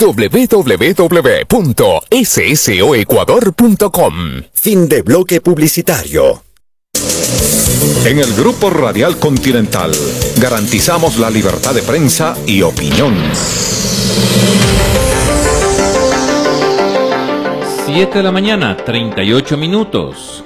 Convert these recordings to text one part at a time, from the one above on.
www.ssoecuador.com. Fin de bloque publicitario. En el Grupo Radial Continental garantizamos la libertad de prensa y opinión. 7 de la mañana, 38 minutos.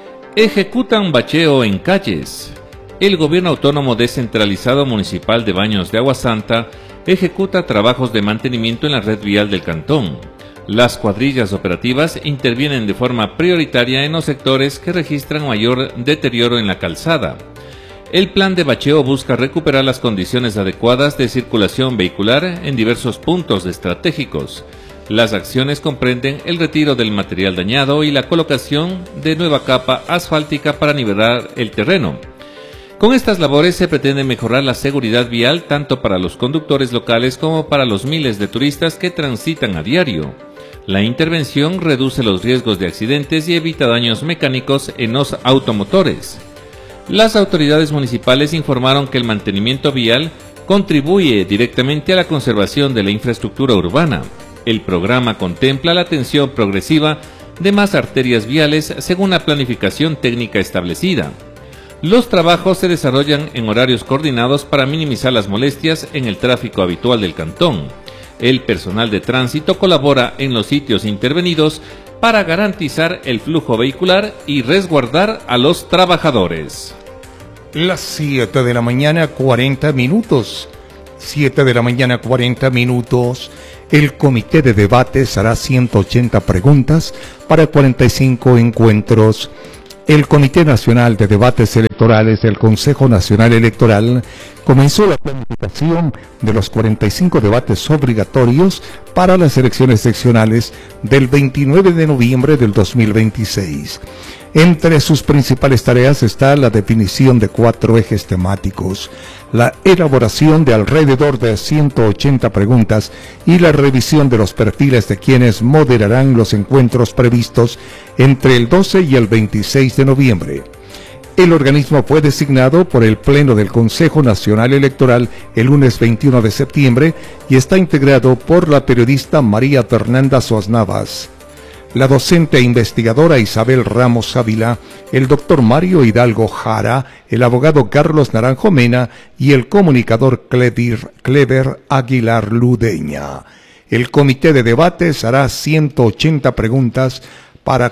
Ejecutan bacheo en calles. El Gobierno Autónomo Descentralizado Municipal de Baños de Agua Santa ejecuta trabajos de mantenimiento en la red vial del cantón. Las cuadrillas operativas intervienen de forma prioritaria en los sectores que registran mayor deterioro en la calzada. El plan de bacheo busca recuperar las condiciones adecuadas de circulación vehicular en diversos puntos estratégicos. Las acciones comprenden el retiro del material dañado y la colocación de nueva capa asfáltica para nivelar el terreno. Con estas labores se pretende mejorar la seguridad vial tanto para los conductores locales como para los miles de turistas que transitan a diario. La intervención reduce los riesgos de accidentes y evita daños mecánicos en los automotores. Las autoridades municipales informaron que el mantenimiento vial contribuye directamente a la conservación de la infraestructura urbana. El programa contempla la atención progresiva de más arterias viales según la planificación técnica establecida. Los trabajos se desarrollan en horarios coordinados para minimizar las molestias en el tráfico habitual del cantón. El personal de tránsito colabora en los sitios intervenidos para garantizar el flujo vehicular y resguardar a los trabajadores. Las 7 de la mañana, 40 minutos. 7 de la mañana, 40 minutos. El comité de debates hará 180 preguntas para 45 encuentros. El Comité Nacional de Debates Electorales del Consejo Nacional Electoral comenzó la planificación de los 45 debates obligatorios para las elecciones seccionales del 29 de noviembre del 2026. Entre sus principales tareas está la definición de 4 ejes temáticos, la elaboración de alrededor de 180 preguntas y la revisión de los perfiles de quienes moderarán los encuentros previstos entre el 12 y el 26 de noviembre. El organismo fue designado por el Pleno del Consejo Nacional Electoral el lunes 21 de septiembre y está integrado por la periodista María Fernanda Soaz Navas, la docente e investigadora Isabel Ramos Ávila, el doctor Mario Hidalgo Jara, el abogado Carlos Naranjo Mena y el comunicador Clever Aguilar Ludeña. El comité de debates hará 180 preguntas para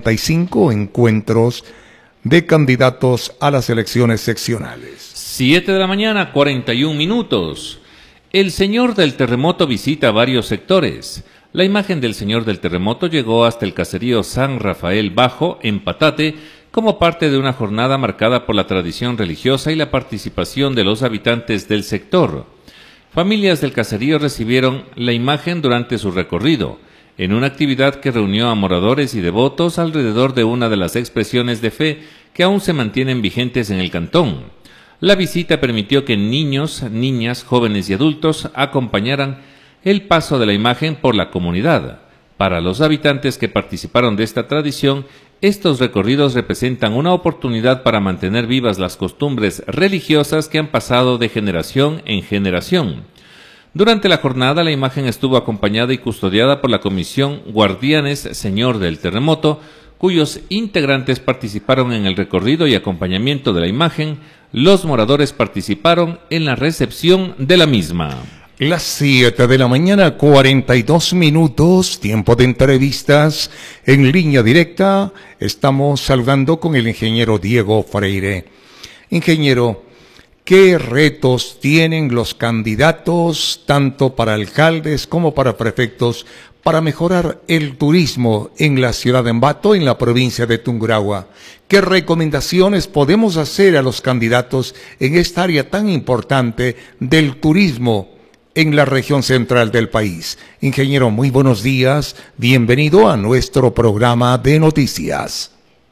45 encuentros de candidatos a las elecciones seccionales. 7 de la mañana, 41 minutos. El señor del terremoto visita varios sectores. La imagen del señor del terremoto llegó hasta el caserío San Rafael Bajo, en Patate, como parte de una jornada marcada por la tradición religiosa y la participación de los habitantes del sector. Familias del caserío recibieron la imagen durante su recorrido, en una actividad que reunió a moradores y devotos alrededor de una de las expresiones de fe que aún se mantienen vigentes en el cantón. La visita permitió que niños, niñas, jóvenes y adultos acompañaran el paso de la imagen por la comunidad. Para los habitantes que participaron de esta tradición, estos recorridos representan una oportunidad para mantener vivas las costumbres religiosas que han pasado de generación en generación. Durante la jornada, la imagen estuvo acompañada y custodiada por la Comisión Guardianes Señor del Terremoto, cuyos integrantes participaron en el recorrido y acompañamiento de la imagen. Los moradores participaron en la recepción de la misma. Las 7 de la mañana, 42 minutos, tiempo de entrevistas. En línea directa estamos saludando con el ingeniero Diego Freire. Ingeniero, ¿qué retos tienen los candidatos, tanto para alcaldes como para prefectos, para mejorar el turismo en la ciudad de Ambato, en la provincia de Tungurahua? ¿Qué recomendaciones podemos hacer a los candidatos en esta área tan importante del turismo en la región central del país? Ingeniero, muy buenos días, bienvenido a nuestro programa de noticias.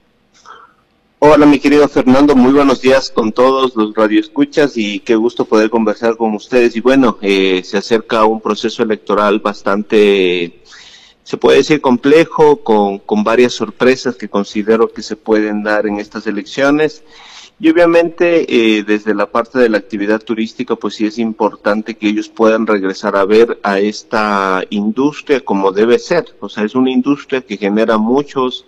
Hola, mi querido Fernando, muy buenos días con todos los radioescuchas y qué gusto poder conversar con ustedes. Y bueno, se acerca un proceso electoral bastante, se puede decir, complejo, con varias sorpresas que considero que se pueden dar en estas elecciones. Y obviamente desde la parte de la actividad turística, pues sí es importante que ellos puedan regresar a ver a esta industria como debe ser. O sea, es una industria que genera muchas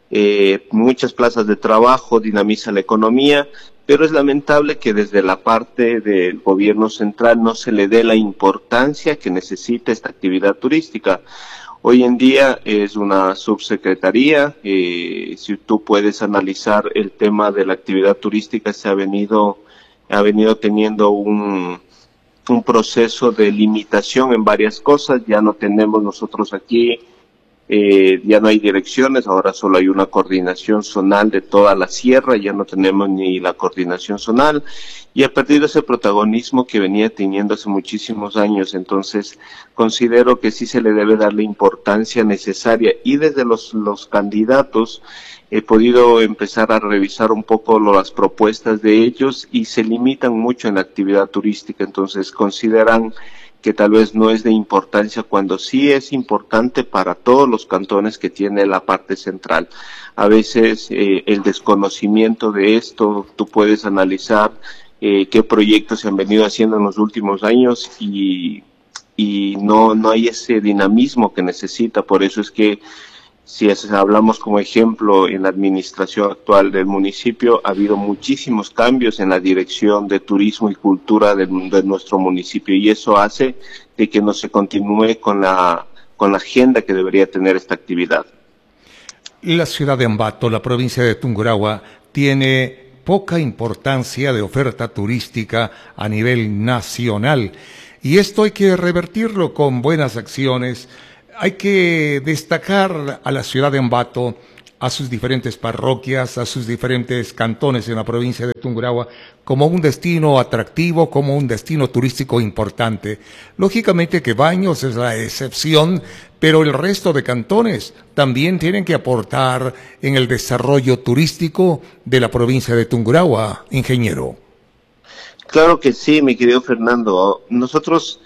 plazas de trabajo, dinamiza la economía, pero es lamentable que desde la parte del gobierno central no se le dé la importancia que necesita esta actividad turística. Hoy en día es una subsecretaría, si tú puedes analizar el tema de la actividad turística, ha venido teniendo un proceso de limitación en varias cosas. Ya no tenemos nosotros aquí, ya no hay direcciones, ahora solo hay una coordinación zonal de toda la sierra, ya no tenemos ni la coordinación zonal, y ha perdido ese protagonismo que venía teniendo hace muchísimos años. Entonces considero que sí se le debe dar la importancia necesaria, y desde los candidatos he podido empezar a revisar un poco las propuestas de ellos y se limitan mucho en la actividad turística. Entonces consideran que tal vez no es de importancia, cuando sí es importante para todos los cantones que tiene la parte central. A veces el desconocimiento de esto, tú puedes analizar qué proyectos se han venido haciendo en los últimos años y no hay ese dinamismo que necesita. Por eso es que si hablamos como ejemplo en la administración actual del municipio, ha habido muchísimos cambios en la dirección de turismo y cultura de nuestro municipio, y eso hace de que no se continúe con la agenda que debería tener esta actividad. La ciudad de Ambato, la provincia de Tungurahua, tiene poca importancia de oferta turística a nivel nacional, y esto hay que revertirlo con buenas acciones. Hay que destacar a la ciudad de Ambato, a sus diferentes parroquias, a sus diferentes cantones en la provincia de Tungurahua, como un destino atractivo, como un destino turístico importante. Lógicamente que Baños es la excepción, pero el resto de cantones también tienen que aportar en el desarrollo turístico de la provincia de Tungurahua, ingeniero. Claro que sí, mi querido Fernando. Nosotros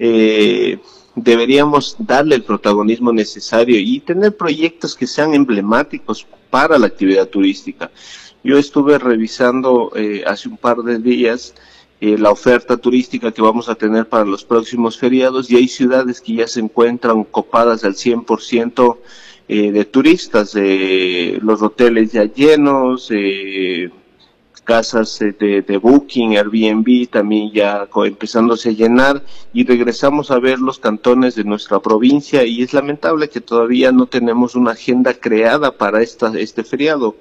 deberíamos darle el protagonismo necesario y tener proyectos que sean emblemáticos para la actividad turística. Yo estuve revisando hace un par de días la oferta turística que vamos a tener para los próximos feriados, y hay ciudades que ya se encuentran copadas al 100% de turistas, los hoteles ya llenos, casas de Booking, Airbnb también ya empezándose a llenar, y regresamos a ver los cantones de nuestra provincia, y es lamentable que todavía no tenemos una agenda creada para este feriado.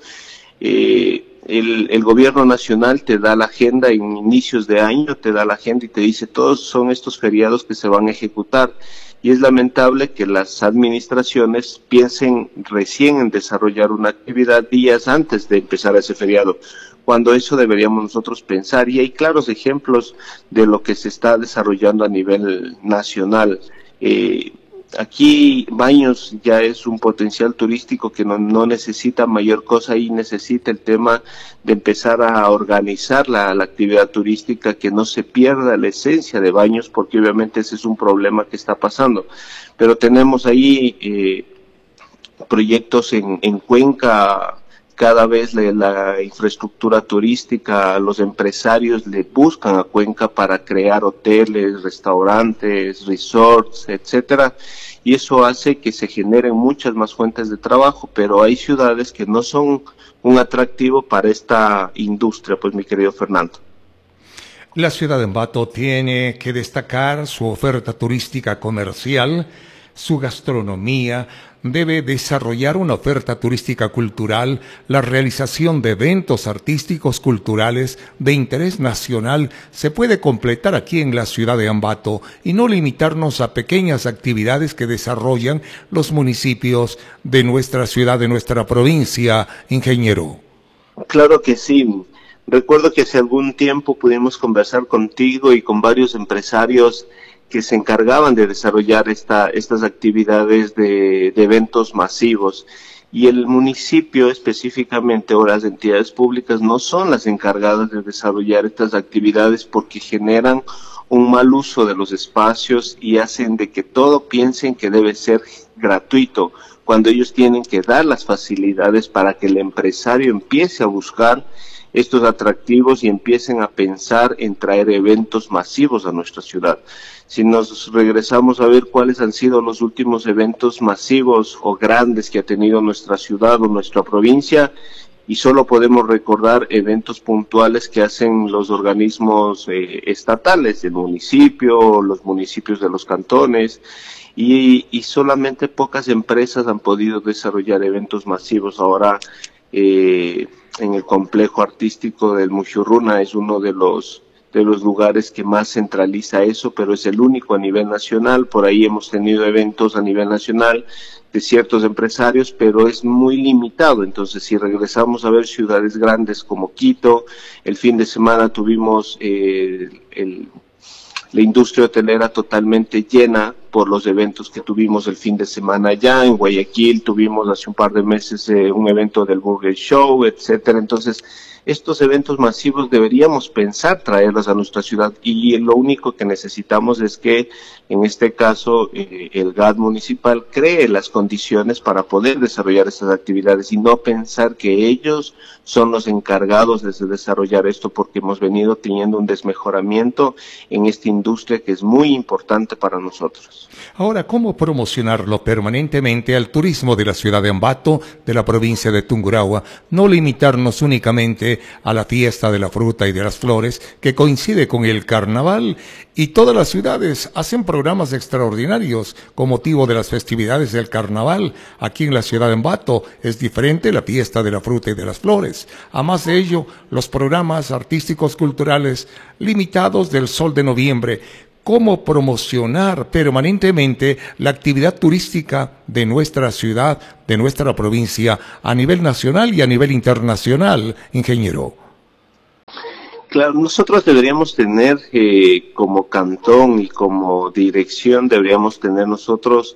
El gobierno nacional te da la agenda en inicios de año, te da la agenda y te dice todos son estos feriados que se van a ejecutar, y es lamentable que las administraciones piensen recién en desarrollar una actividad días antes de empezar ese feriado, cuando eso deberíamos nosotros pensar, y hay claros ejemplos de lo que se está desarrollando a nivel nacional. Aquí Baños ya es un potencial turístico que no necesita mayor cosa, y necesita el tema de empezar a organizar la actividad turística, que no se pierda la esencia de Baños, porque obviamente ese es un problema que está pasando. Pero tenemos ahí proyectos en Cuenca. Cada vez la infraestructura turística, los empresarios le buscan a Cuenca para crear hoteles, restaurantes, resorts, etcétera, y eso hace que se generen muchas más fuentes de trabajo, pero hay ciudades que no son un atractivo para esta industria, pues mi querido Fernando. La ciudad de Ambato tiene que destacar su oferta turística comercial, su gastronomía, debe desarrollar una oferta turística cultural, la realización de eventos artísticos culturales de interés nacional se puede completar aquí en la ciudad de Ambato y no limitarnos a pequeñas actividades que desarrollan los municipios de nuestra ciudad, de nuestra provincia, ingeniero. Claro que sí. Recuerdo que hace algún tiempo pudimos conversar contigo y con varios empresarios que se encargaban de desarrollar estas actividades de eventos masivos, y el municipio específicamente o las entidades públicas no son las encargadas de desarrollar estas actividades, porque generan un mal uso de los espacios y hacen de que todo piensen que debe ser gratuito, cuando ellos tienen que dar las facilidades para que el empresario empiece a buscar estos atractivos y empiecen a pensar en traer eventos masivos a nuestra ciudad. Si nos regresamos a ver cuáles han sido los últimos eventos masivos o grandes que ha tenido nuestra ciudad o nuestra provincia, y solo podemos recordar eventos puntuales que hacen los organismos estatales, el municipio, los municipios de los cantones, y solamente pocas empresas han podido desarrollar eventos masivos. Ahora, en el complejo artístico del Muxurruna es uno de los lugares que más centraliza eso, pero es el único a nivel nacional. Por ahí hemos tenido eventos a nivel nacional de ciertos empresarios, pero es muy limitado. Entonces, si regresamos a ver ciudades grandes como Quito, el fin de semana tuvimos la industria hotelera totalmente llena por los eventos que tuvimos el fin de semana allá. En Guayaquil tuvimos hace un par de meses un evento del Burger Show, etcétera. Entonces, estos eventos masivos deberíamos pensar traerlos a nuestra ciudad, y lo único que necesitamos es que, en este caso, el GAD municipal cree las condiciones para poder desarrollar estas actividades, y no pensar que ellos son los encargados de desarrollar esto, porque hemos venido teniendo un desmejoramiento en esta industria que es muy importante para nosotros. Ahora, ¿cómo promocionarlo permanentemente al turismo de la ciudad de Ambato, de la provincia de Tungurahua? No limitarnos únicamente a la fiesta de la fruta y de las flores, que coincide con el carnaval, y todas las ciudades hacen programas extraordinarios con motivo de las festividades del carnaval. Aquí en la ciudad de Ambato es diferente la fiesta de la fruta y de las flores. Además de ello, los programas artísticos culturales limitados del Sol de Noviembre. ¿Cómo promocionar permanentemente la actividad turística de nuestra ciudad, de nuestra provincia, a nivel nacional y a nivel internacional, ingeniero? Claro, nosotros deberíamos tener como cantón y como dirección, deberíamos tener nosotros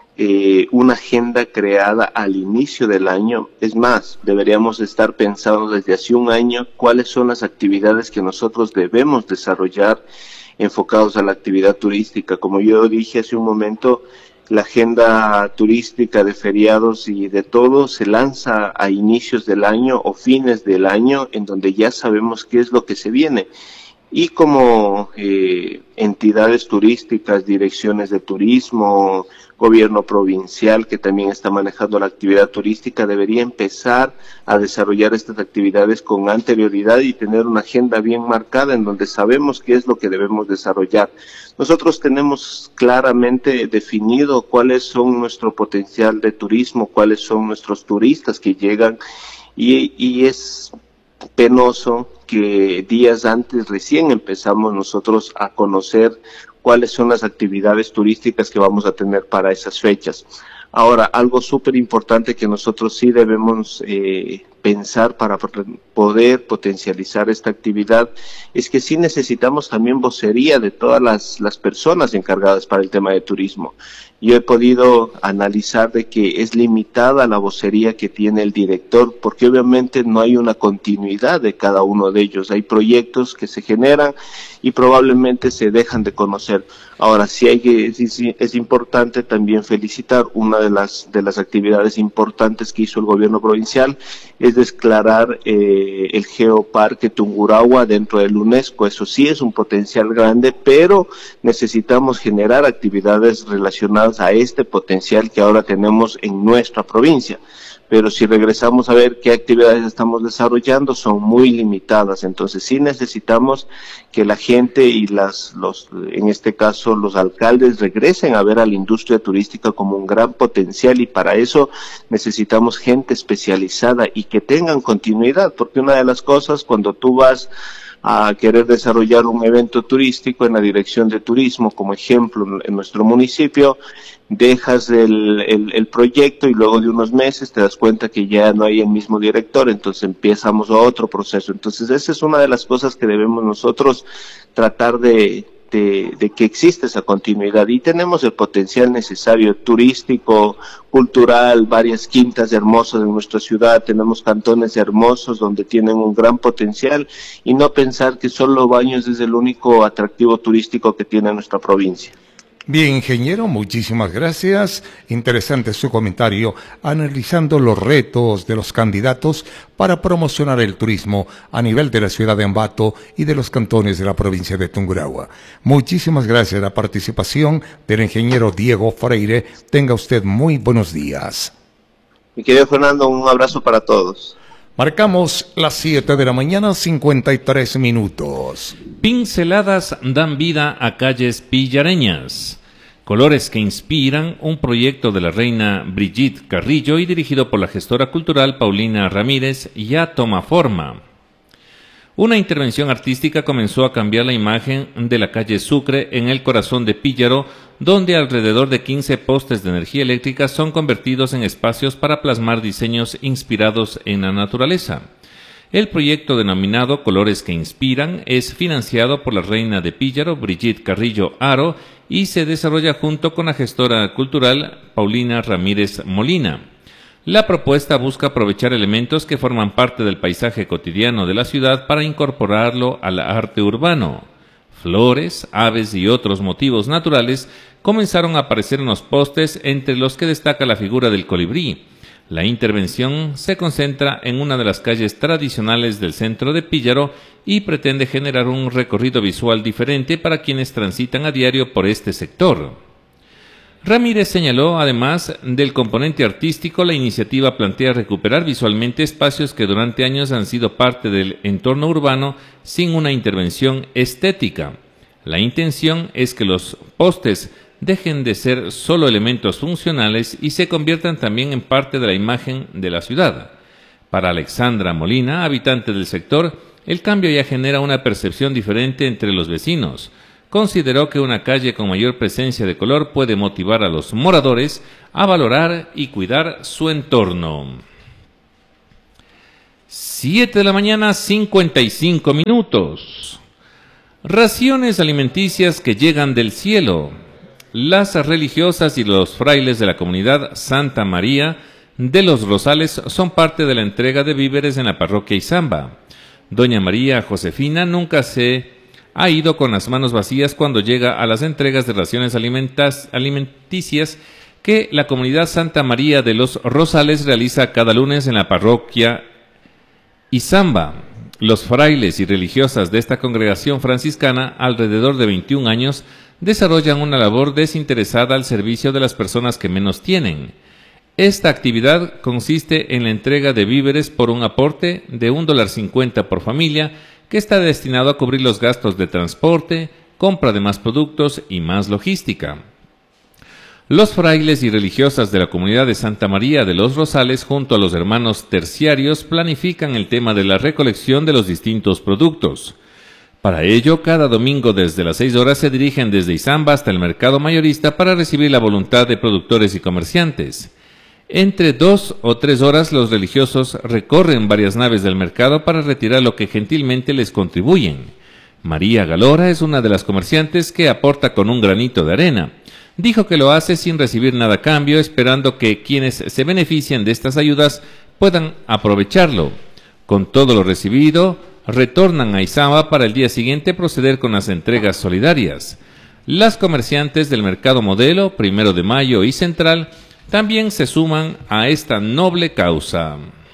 una agenda creada al inicio del año. Es más, deberíamos estar pensando desde hace un año cuáles son las actividades que nosotros debemos desarrollar enfocados a la actividad turística. Como yo dije hace un momento, la agenda turística de feriados y de todo se lanza a inicios del año o fines del año, en donde ya sabemos qué es lo que se viene. Y como entidades turísticas, direcciones de turismo, gobierno provincial que también está manejando la actividad turística, debería empezar a desarrollar estas actividades con anterioridad y tener una agenda bien marcada en donde sabemos qué es lo que debemos desarrollar. Nosotros tenemos claramente definido cuáles son nuestro potencial de turismo, cuáles son nuestros turistas que llegan, y es penoso que días antes recién empezamos nosotros a conocer cuáles son las actividades turísticas que vamos a tener para esas fechas. Ahora, algo súper importante que nosotros sí debemos pensar para poder potencializar esta actividad es que sí necesitamos también vocería de todas las personas encargadas para el tema de turismo. Yo he podido analizar de que es limitada la vocería que tiene el director, porque obviamente no hay una continuidad de cada uno de ellos. Hay proyectos que se generan y probablemente se dejan de conocer. Ahora, sí es importante también felicitar una de las actividades importantes que hizo el gobierno provincial, es declarar el Geoparque Tungurahua dentro del UNESCO. Eso sí es un potencial grande, pero necesitamos generar actividades relacionadas a este potencial que ahora tenemos en nuestra provincia. Pero si regresamos a ver qué actividades estamos desarrollando, son muy limitadas. Entonces sí necesitamos que la gente y en este caso los alcaldes regresen a ver a la industria turística como un gran potencial, y para eso necesitamos gente especializada y que tengan continuidad, porque una de las cosas cuando tú vas a querer desarrollar un evento turístico en la dirección de turismo, como ejemplo en nuestro municipio, dejas el proyecto y luego de unos meses te das cuenta que ya no hay el mismo director, entonces empezamos otro proceso. Entonces esa es una de las cosas que debemos nosotros tratar de que existe esa continuidad, y tenemos el potencial necesario turístico, cultural, varias quintas hermosas en nuestra ciudad, tenemos cantones hermosos donde tienen un gran potencial, y no pensar que solo Baños es el único atractivo turístico que tiene nuestra provincia. Bien, ingeniero, muchísimas gracias. Interesante su comentario, analizando los retos de los candidatos para promocionar el turismo a nivel de la ciudad de Ambato y de los cantones de la provincia de Tungurahua. Muchísimas gracias a la participación del ingeniero Diego Freire. Tenga usted muy buenos días. Mi querido Fernando, un abrazo para todos. Marcamos las 7 de la mañana, 53 minutos. Pinceladas dan vida a calles pillareñas. Colores que inspiran, un proyecto de la reina Brigitte Carrillo y dirigido por la gestora cultural Paulina Ramírez, ya toma forma. Una intervención artística comenzó a cambiar la imagen de la calle Sucre en el corazón de Píllaro, donde alrededor de 15 postes de energía eléctrica son convertidos en espacios para plasmar diseños inspirados en la naturaleza. El proyecto denominado Colores que Inspiran es financiado por la reina de Píllaro, Brigitte Carrillo Haro, y se desarrolla junto con la gestora cultural Paulina Ramírez Molina. La propuesta busca aprovechar elementos que forman parte del paisaje cotidiano de la ciudad para incorporarlo al arte urbano. Flores, aves y otros motivos naturales comenzaron a aparecer en los postes, entre los que destaca la figura del colibrí. La intervención se concentra en una de las calles tradicionales del centro de Píllaro y pretende generar un recorrido visual diferente para quienes transitan a diario por este sector. Ramírez señaló, además del componente artístico, la iniciativa plantea recuperar visualmente espacios que durante años han sido parte del entorno urbano sin una intervención estética. La intención es que los postes dejen de ser solo elementos funcionales y se conviertan también en parte de la imagen de la ciudad. Para Alexandra Molina, habitante del sector, el cambio ya genera una percepción diferente entre los vecinos. Consideró que una calle con mayor presencia de color puede motivar a los moradores a valorar y cuidar su entorno. 7 de la mañana, 55 minutos. Raciones alimenticias que llegan del cielo. Las religiosas y los frailes de la comunidad Santa María de los Rosales son parte de la entrega de víveres en la parroquia Izamba. Doña María Josefina nunca se ha ido con las manos vacías cuando llega a las entregas de raciones alimenticias que la comunidad Santa María de los Rosales realiza cada lunes en la parroquia Izamba. Los frailes y religiosas de esta congregación franciscana, alrededor de 21 años, desarrollan una labor desinteresada al servicio de las personas que menos tienen. Esta actividad consiste en la entrega de víveres por un aporte de $1.50 por familia, que está destinado a cubrir los gastos de transporte, compra de más productos y más logística. Los frailes y religiosas de la comunidad de Santa María de los Rosales, junto a los hermanos terciarios, planifican el tema de la recolección de los distintos productos. Para ello, cada domingo desde las 6 horas se dirigen desde Izamba hasta el mercado mayorista para recibir la voluntad de productores y comerciantes. Entre 2 o 3 horas los religiosos recorren varias naves del mercado para retirar lo que gentilmente les contribuyen. María Galora es una de las comerciantes que aporta con un granito de arena. Dijo que lo hace sin recibir nada a cambio, esperando que quienes se benefician de estas ayudas puedan aprovecharlo. Con todo lo recibido, retornan a Izamba para el día siguiente proceder con las entregas solidarias. Las comerciantes del Mercado Modelo, 1 de Mayo y Central también se suman a esta noble causa.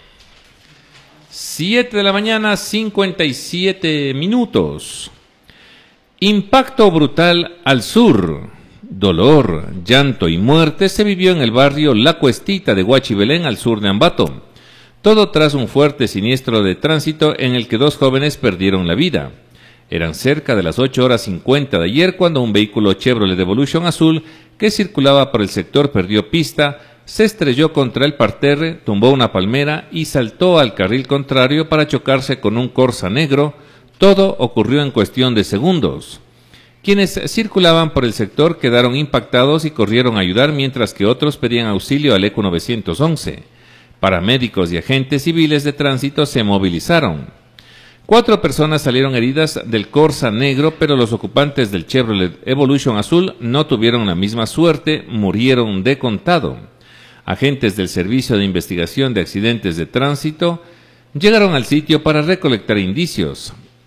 7 de la mañana, 57 minutos. Impacto brutal al sur. Dolor, llanto y muerte se vivió en el barrio La Cuestita de Huachibelén, al sur de Ambato. Todo tras un fuerte siniestro de tránsito en el que 2 jóvenes perdieron la vida. Eran cerca de las 8:50 de ayer cuando un vehículo Chevrolet Evolution azul que circulaba por el sector perdió pista, se estrelló contra el parterre, tumbó una palmera y saltó al carril contrario para chocarse con un Corsa negro. Todo ocurrió en cuestión de segundos. Quienes circulaban por el sector quedaron impactados y corrieron a ayudar, mientras que otros pedían auxilio al ECO 911. Paramédicos y agentes civiles de tránsito se movilizaron. 4 personas salieron heridas del Corsa negro, pero los ocupantes del Chevrolet Evolution azul no tuvieron la misma suerte, murieron de contado. Agentes del Servicio de Investigación de Accidentes de Tránsito llegaron al sitio para recolectar indicios.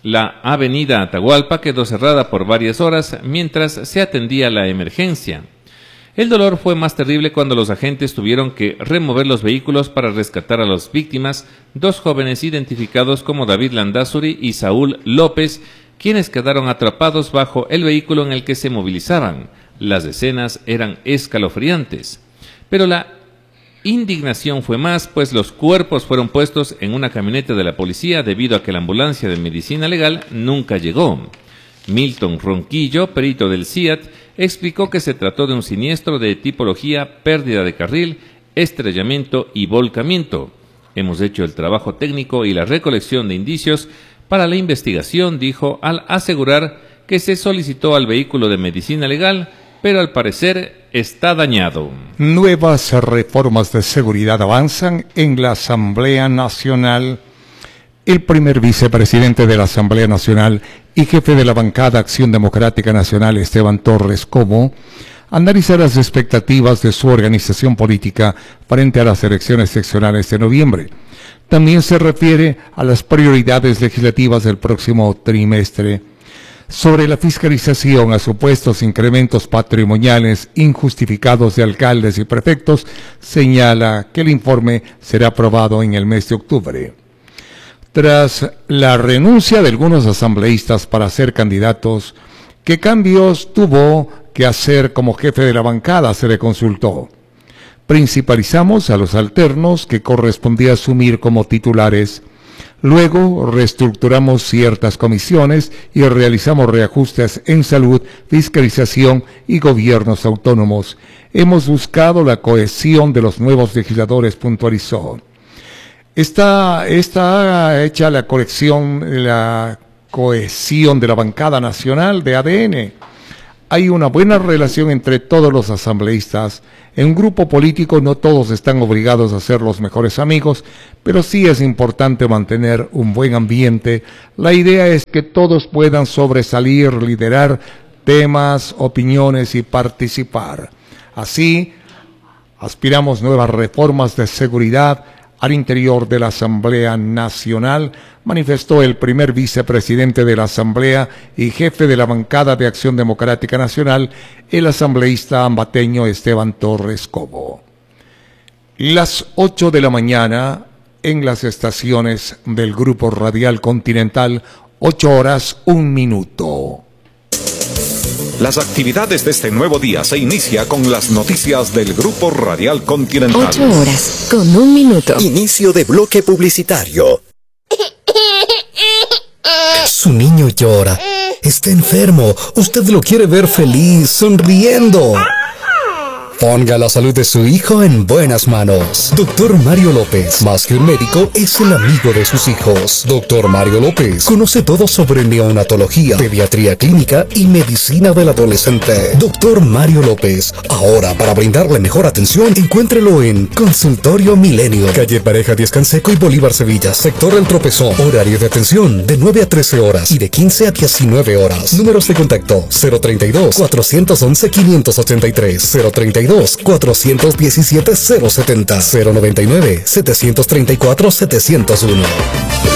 La avenida Atahualpa quedó cerrada por varias horas mientras se atendía la emergencia. El dolor fue más terrible cuando los agentes tuvieron que remover los vehículos para rescatar a las víctimas, dos jóvenes identificados como David Landázuri y Saúl López, quienes quedaron atrapados bajo el vehículo en el que se movilizaban. Las escenas eran escalofriantes, pero la indignación fue más, pues los cuerpos fueron puestos en una camioneta de la policía debido a que la ambulancia de medicina legal nunca llegó. Milton Ronquillo, perito del CIAT, explicó que se trató de un siniestro de tipología pérdida de carril, estrellamiento y volcamiento. Hemos hecho el trabajo técnico y la recolección de indicios para la investigación, dijo, al asegurar que se solicitó al vehículo de medicina legal, pero al parecer está dañado. Nuevas reformas de seguridad avanzan en la Asamblea Nacional. El primer vicepresidente de la Asamblea Nacional y jefe de la bancada Acción Democrática Nacional, Esteban Torres Cobo, analiza las expectativas de su organización política frente a las elecciones seccionales de noviembre. También se refiere a las prioridades legislativas del próximo trimestre. Sobre la fiscalización a supuestos incrementos patrimoniales injustificados de alcaldes y prefectos, señala que el informe será aprobado en el mes de octubre. Tras la renuncia de algunos asambleístas para ser candidatos, ¿qué cambios tuvo que hacer como jefe de la bancada? Se le consultó. Principalizamos a los alternos que correspondía asumir como titulares. Luego reestructuramos ciertas comisiones y realizamos reajustes en salud, fiscalización y gobiernos autónomos. Hemos buscado la cohesión de los nuevos legisladores, puntualizó. Está hecha la cohesión de la bancada nacional de ADN. Hay una buena relación entre todos los asambleístas. En un grupo político no todos están obligados a ser los mejores amigos, pero sí es importante mantener un buen ambiente. La idea es que todos puedan sobresalir, liderar temas, opiniones y participar. Así, aspiramos nuevas reformas de seguridad al interior de la Asamblea Nacional, manifestó el primer vicepresidente de la Asamblea y jefe de la bancada de Acción Democrática Nacional, el asambleísta ambateño Esteban Torres Cobo. Las 8 de la mañana en las estaciones del Grupo Radial Continental, 8:01. Las actividades de este nuevo día se inicia con las noticias del Grupo Radial Continental. 8:01. Inicio de bloque publicitario. Su niño llora. Está enfermo. Usted lo quiere ver feliz, sonriendo. Ponga la salud de su hijo en buenas manos. Doctor Mario López, más que un médico, es el amigo de sus hijos. Doctor Mario López conoce todo sobre neonatología, pediatría clínica y medicina del adolescente. Doctor Mario López, ahora para brindarle mejor atención, encuéntrelo en Consultorio Milenio, calle Pareja Díaz Canseco y Bolívar Sevilla, sector El Tropezón. Horario de atención de 9 a 13 horas y de 15 a 19 horas. Números de contacto 032-411-583, 032-417-070, 099-734-701.